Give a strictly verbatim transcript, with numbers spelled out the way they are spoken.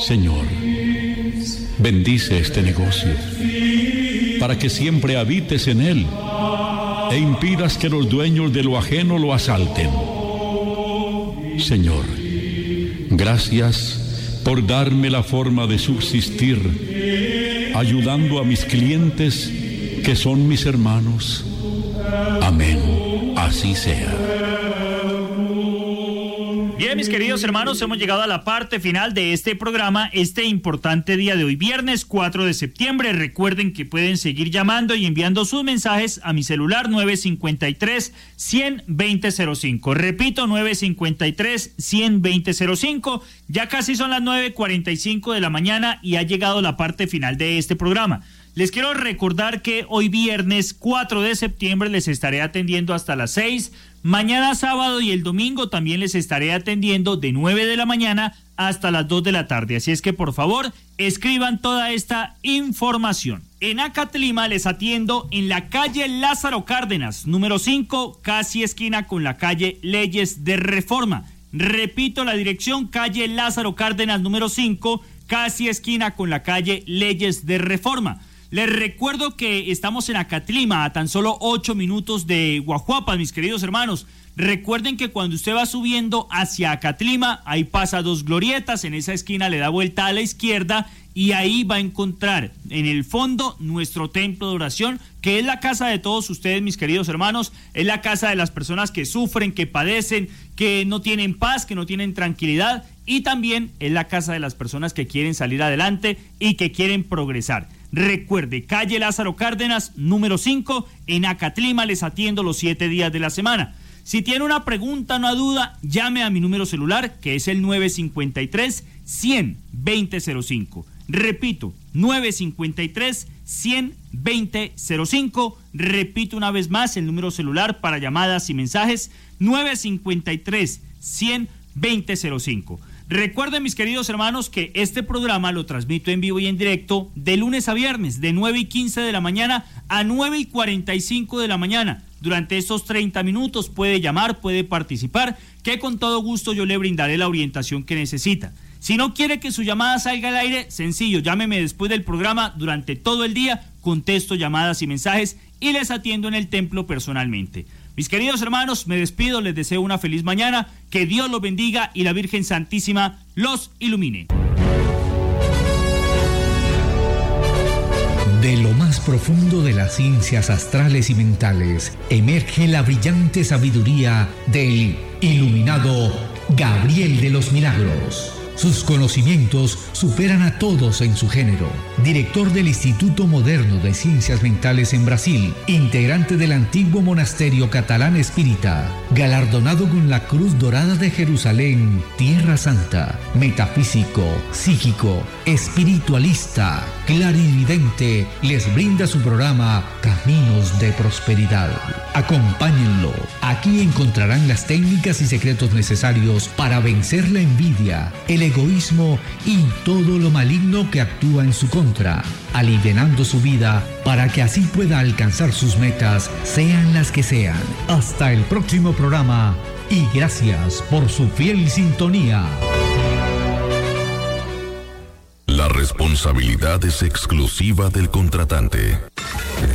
Señor, bendice este negocio, para que siempre habites en él e impidas que los dueños de lo ajeno lo asalten. Señor, gracias por darme la forma de subsistir, ayudando a mis clientes que son mis hermanos. Amén. Así sea. Bien, mis queridos hermanos, hemos llegado a la parte final de este programa, este importante día de hoy, viernes cuatro de septiembre. Recuerden que pueden seguir llamando y enviando sus mensajes a mi celular nueve cinco tres, uno cero dos cero cinco. Repito, nueve cinco tres, uno cero dos cero cinco. Ya casi son las nueve cuarenta y cinco de la mañana y ha llegado la parte final de este programa. Les quiero recordar que hoy viernes cuatro de septiembre les estaré atendiendo hasta las seis. Mañana sábado y el domingo también les estaré atendiendo de nueve de la mañana hasta las dos de la tarde. Así es que por favor escriban toda esta información. En Acatlima les atiendo en la calle Lázaro Cárdenas, número cinco, casi esquina con la calle Leyes de Reforma. Repito la dirección, calle Lázaro Cárdenas, número cinco, casi esquina con la calle Leyes de Reforma. Les recuerdo que estamos en Acatlima, a tan solo ocho minutos de Guajuapas, mis queridos hermanos. Recuerden que cuando usted va subiendo hacia Acatlima, ahí pasa dos glorietas, en esa esquina le da vuelta a la izquierda y ahí va a encontrar en el fondo nuestro templo de oración, que es la casa de todos ustedes, mis queridos hermanos, es la casa de las personas que sufren, que padecen, que no tienen paz, que no tienen tranquilidad, y también es la casa de las personas que quieren salir adelante y que quieren progresar. Recuerde, calle Lázaro Cárdenas, número cinco, en Acatlima, les atiendo los siete días de la semana. Si tiene una pregunta, una duda, llame a mi número celular, que es el nueve cinco tres, uno cero dos cero cinco. Repito, nueve cinco tres, uno cero dos cero cinco. Repito una vez más el número celular para llamadas y mensajes, nueve cinco tres, uno cero dos cero cinco. Recuerden, mis queridos hermanos, que este programa lo transmito en vivo y en directo de lunes a viernes, de nueve y quince de la mañana a nueve y cuarenta y cinco de la mañana. Durante estos treinta minutos puede llamar, puede participar, que con todo gusto yo le brindaré la orientación que necesita. Si no quiere que su llamada salga al aire, sencillo, llámeme después del programa durante todo el día, contesto llamadas y mensajes y les atiendo en el templo personalmente. Mis queridos hermanos, me despido, les deseo una feliz mañana, que Dios los bendiga y la Virgen Santísima los ilumine. De lo más profundo de las ciencias astrales y mentales, emerge la brillante sabiduría del iluminado Gabriel de los Milagros. Sus conocimientos superan a todos en su género. Director del Instituto Moderno de Ciencias Mentales en Brasil, integrante del antiguo monasterio catalán espírita, galardonado con la Cruz Dorada de Jerusalén, Tierra Santa, metafísico, psíquico, espiritualista, clarividente, les brinda su programa Caminos de Prosperidad. Acompáñenlo. Aquí encontrarán las técnicas y secretos necesarios para vencer la envidia, el egoísmo y todo lo maligno que actúa en su contra, alivianando su vida para que así pueda alcanzar sus metas, sean las que sean. Hasta el próximo programa y gracias por su fiel sintonía. La responsabilidad es exclusiva del contratante.